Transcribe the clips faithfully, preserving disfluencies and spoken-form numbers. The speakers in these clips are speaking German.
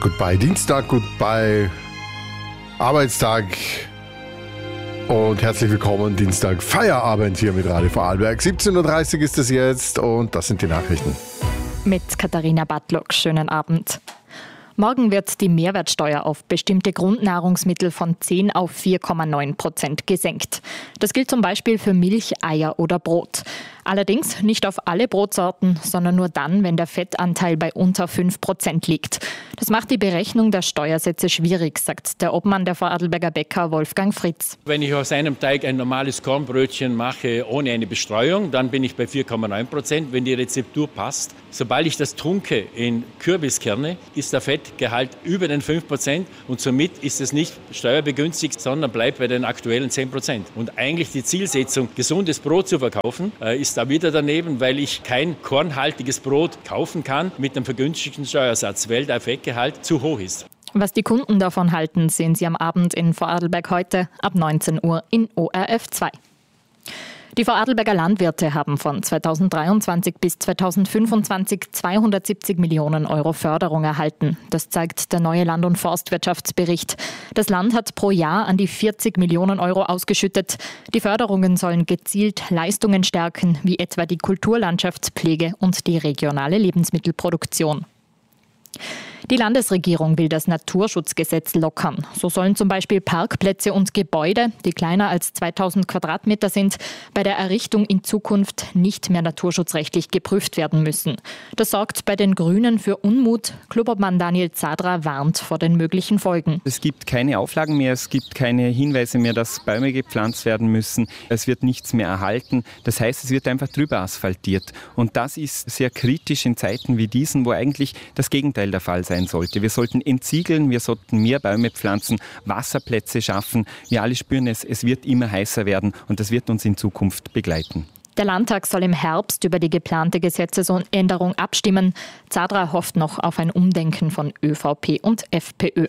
Goodbye Dienstag, Goodbye Arbeitstag und herzlich willkommen Dienstag Feierabend hier mit Radio Vorarlberg. siebzehn Uhr dreißig ist es jetzt und das sind die Nachrichten. Mit Katharina Bartlock, schönen Abend. Morgen wird die Mehrwertsteuer auf bestimmte Grundnahrungsmittel von zehn auf vier Komma neun Prozent gesenkt. Das gilt zum Beispiel für Milch, Eier oder Brot. Allerdings nicht auf alle Brotsorten, sondern nur dann, wenn der Fettanteil bei unter fünf Prozent liegt. Das macht die Berechnung der Steuersätze schwierig, sagt der Obmann der Vorarlberger Bäcker Wolfgang Fritz. Wenn ich aus einem Teig ein normales Kornbrötchen mache ohne eine Bestreuung, dann bin ich bei vier Komma neun Prozent, wenn die Rezeptur passt. Sobald ich das tunke in Kürbiskerne, ist der Fettgehalt über den fünf Prozent und somit ist es nicht steuerbegünstigt, sondern bleibt bei den aktuellen zehn Prozent. Und eigentlich die Zielsetzung, gesundes Brot zu verkaufen, ist da wieder daneben, weil ich kein kornhaltiges Brot kaufen kann mit einem vergünstigten Steuersatz, weil der Fettgehalt zu hoch ist. Was die Kunden davon halten, sehen Sie am Abend in Vorarlberg heute ab neunzehn Uhr in O R F zwei. Die Vorarlberger Landwirte haben von zweitausenddreiundzwanzig bis zweitausendfünfundzwanzig zweihundertsiebzig Millionen Euro Förderung erhalten. Das zeigt der neue Land- und Forstwirtschaftsbericht. Das Land hat pro Jahr an die vierzig Millionen Euro ausgeschüttet. Die Förderungen sollen gezielt Leistungen stärken, wie etwa die Kulturlandschaftspflege und die regionale Lebensmittelproduktion. Die Landesregierung will das Naturschutzgesetz lockern. So sollen zum Beispiel Parkplätze und Gebäude, die kleiner als zweitausend Quadratmeter sind, bei der Errichtung in Zukunft nicht mehr naturschutzrechtlich geprüft werden müssen. Das sorgt bei den Grünen für Unmut. Clubobmann Daniel Zadra warnt vor den möglichen Folgen. Es gibt keine Auflagen mehr, es gibt keine Hinweise mehr, dass Bäume gepflanzt werden müssen. Es wird nichts mehr erhalten. Das heißt, es wird einfach drüber asphaltiert. Und das ist sehr kritisch in Zeiten wie diesen, wo eigentlich das Gegenteil der Fall sein sollte. Wir sollten entsiegeln, wir sollten mehr Bäume pflanzen, Wasserplätze schaffen. Wir alle spüren es, es wird immer heißer werden und das wird uns in Zukunft begleiten. Der Landtag soll im Herbst über die geplante Gesetzesänderung abstimmen. Zadra hofft noch auf ein Umdenken von ÖVP und FPÖ.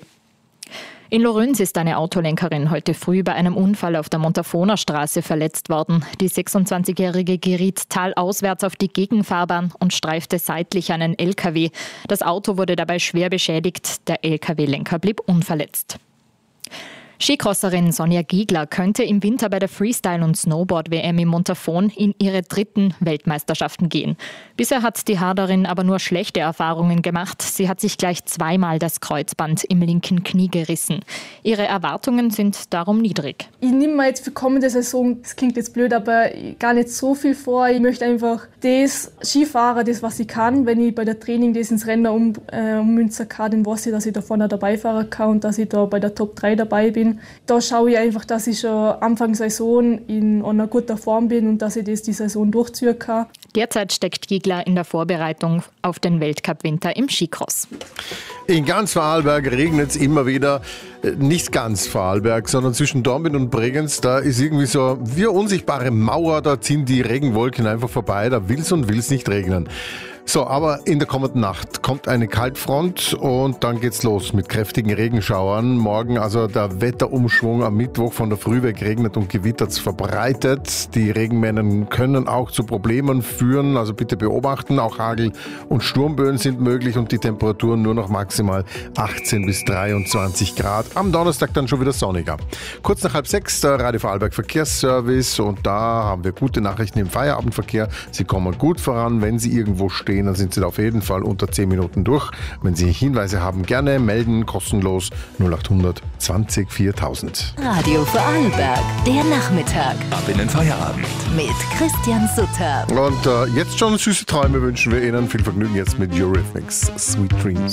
In Lorüns ist eine Autolenkerin heute früh bei einem Unfall auf der Montafoner Straße verletzt worden. Die sechsundzwanzigjährige geriet talauswärts auf die Gegenfahrbahn und streifte seitlich einen L K W. Das Auto wurde dabei schwer beschädigt, der L K W-Lenker blieb unverletzt. Skicrosserin Sonja Giegler könnte im Winter bei der Freestyle- und Snowboard-W M in Montafon in ihre dritten Weltmeisterschaften gehen. Bisher hat die Harderin aber nur schlechte Erfahrungen gemacht. Sie hat sich gleich zweimal das Kreuzband im linken Knie gerissen. Ihre Erwartungen sind darum niedrig. Ich nehme mir jetzt für kommende Saison, das klingt jetzt blöd, aber gar nicht so viel vor. Ich möchte einfach das Skifahren, das was ich kann, wenn ich bei der Training das ins Rennen um, äh, ummünzen kann, dann weiß ich, dass ich da vorne dabei fahren kann und dass ich da bei der Top drei dabei bin. Da schaue ich einfach, dass ich schon Anfang Saison in einer guten Form bin und dass ich das die Saison durchziehen kann. Derzeit steckt Giegler in der Vorbereitung auf den Weltcup-Winter im Skicross. In ganz Vorarlberg regnet es immer wieder. Nicht ganz Vorarlberg, sondern zwischen Dornbirn und Bregenz. Da ist irgendwie so wie eine unsichtbare Mauer, da ziehen die Regenwolken einfach vorbei. Da will es und will es nicht regnen. So, aber in der kommenden Nacht kommt eine Kaltfront und dann geht's los mit kräftigen Regenschauern. Morgen also der Wetterumschwung am Mittwoch von der Früh weg regnet und gewittert's verbreitet. Die Regenmengen können auch zu Problemen führen, also bitte beobachten. Auch Hagel und Sturmböen sind möglich und die Temperaturen nur noch maximal achtzehn bis dreiundzwanzig Grad. Am Donnerstag dann schon wieder sonniger. Kurz nach halb sechs der Radio Vorarlberg Verkehrsservice und da haben wir gute Nachrichten im Feierabendverkehr. Sie kommen gut voran, wenn Sie irgendwo stehen. Dann sind Sie da auf jeden Fall unter zehn Minuten durch. Wenn Sie Hinweise haben, gerne melden, kostenlos null acht hundert zwanzig viertausend. Radio Vorarlberg, der Nachmittag. Ab in den Feierabend. Mit Christian Sutter. Und äh, jetzt schon süße Träume wünschen wir Ihnen. Viel Vergnügen jetzt mit Eurythmics Sweet Dreams.